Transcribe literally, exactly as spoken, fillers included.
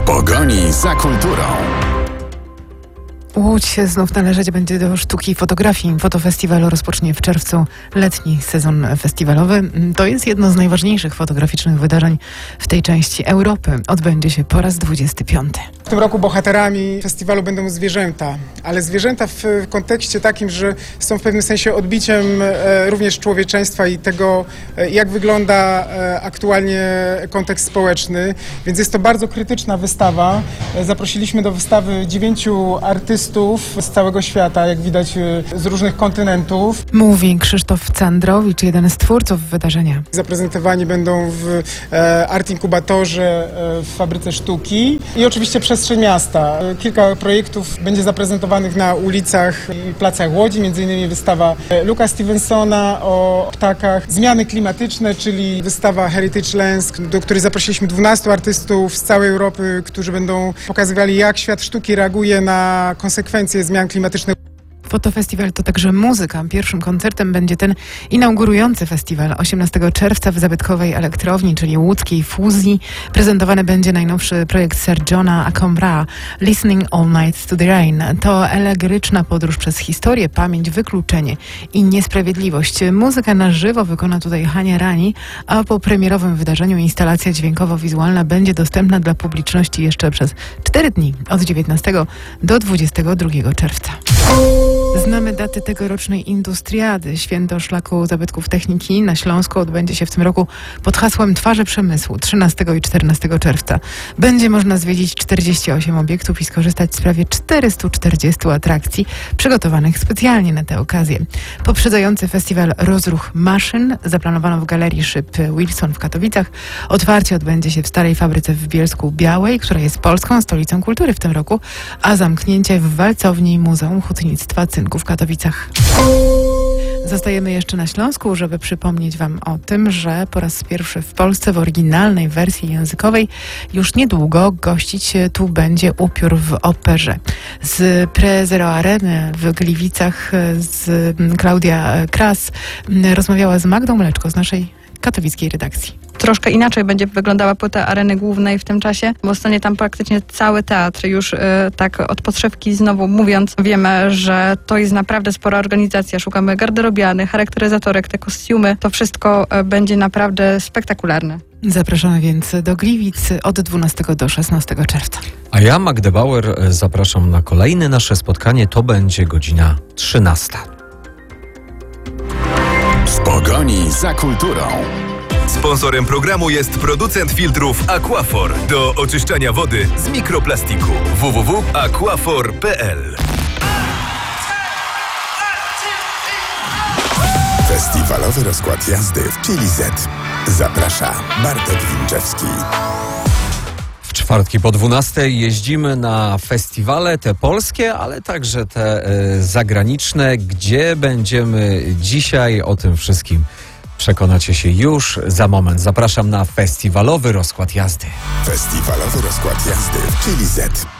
pogoni za kulturą. Łódź znów należeć będzie do sztuki i fotografii. Fotofestiwal rozpocznie w czerwcu letni sezon festiwalowy. To jest jedno z najważniejszych fotograficznych wydarzeń w tej części Europy. Odbędzie się po raz dwudziesty piąty. W tym roku bohaterami festiwalu będą zwierzęta, ale zwierzęta w, w kontekście takim, że są w pewnym sensie odbiciem e, również człowieczeństwa i tego, e, jak wygląda e, aktualnie kontekst społeczny. Więc jest to bardzo krytyczna wystawa. E, zaprosiliśmy do wystawy dziewięciu artystów z całego świata, jak widać z różnych kontynentów. Mówi Krzysztof Candrowicz, jeden z twórców wydarzenia. Zaprezentowani będą w e, Art Inkubatorze e, w Fabryce Sztuki i oczywiście przestrzeń miasta. Kilka projektów będzie zaprezentowanych na ulicach i placach Łodzi, między innymi wystawa Luka Stevensona o ptakach. Zmiany klimatyczne, czyli wystawa Heritage Lens, do której zaprosiliśmy dwunastu artystów z całej Europy, którzy będą pokazywali, jak świat sztuki reaguje na konsekwencje zmian klimatycznych. Fotofestiwal to także muzyka. Pierwszym koncertem będzie ten inaugurujący festiwal. osiemnastego czerwca w zabytkowej elektrowni, czyli łódzkiej fuzji, prezentowany będzie najnowszy projekt Sir Johna Akombra, Listening All Night to the Rain. To elegoryczna podróż przez historię, pamięć, wykluczenie i niesprawiedliwość. Muzykę na żywo wykona tutaj Hania Rani, a po premierowym wydarzeniu instalacja dźwiękowo-wizualna będzie dostępna dla publiczności jeszcze przez cztery dni, od dziewiętnastego do dwudziestego drugiego czerwca. Znamy daty tegorocznej Industriady. Święto Szlaku Zabytków Techniki na Śląsku odbędzie się w tym roku pod hasłem Twarze Przemysłu trzynastego i czternastego czerwca. Będzie można zwiedzić czterdzieści osiem obiektów i skorzystać z prawie czterystu czterdziestu atrakcji przygotowanych specjalnie na tę okazję. Poprzedzający festiwal rozruch maszyn zaplanowano w Galerii Szyb Wilson w Katowicach. Otwarcie odbędzie się w Starej Fabryce w Bielsku Białej, która jest polską stolicą kultury w tym roku, a zamknięcie w Walcowni Muzeum Hutnictwa Cynku w Katowicach. Zostajemy jeszcze na Śląsku, żeby przypomnieć Wam o tym, że po raz pierwszy w Polsce w oryginalnej wersji językowej już niedługo gościć tu będzie Upiór w operze. Z Prezero Areny w Gliwicach z Klaudia Kras rozmawiała z Magdą Mleczko z naszej katowickiej redakcji. Troszkę inaczej będzie wyglądała płyta Areny Głównej w tym czasie, bo stanie tam praktycznie cały teatr. Już e, tak od podszewki znowu mówiąc, wiemy, że to jest naprawdę spora organizacja. Szukamy garderobiany, charakteryzatorek, te kostiumy. To wszystko e, będzie naprawdę spektakularne. Zapraszamy więc do Gliwic od dwunastego do szesnastego czerwca. A ja, Magdę Bauer, zapraszam na kolejne nasze spotkanie. To będzie godzina trzynasta. W pogoni za kulturą. Sponsorem programu jest producent filtrów Aquafor do oczyszczania wody z mikroplastiku. w w w kropka aquafor kropka p l. Festiwalowy rozkład jazdy w Chili Z. Zaprasza Bartek Winczewski. W czwartki po dwunastej jeździmy na festiwale, te polskie, ale także te e, zagraniczne. Gdzie będziemy dzisiaj? O tym wszystkim przekonacie się już za moment. Zapraszam na festiwalowy rozkład jazdy. Festiwalowy rozkład jazdy w Chili Z.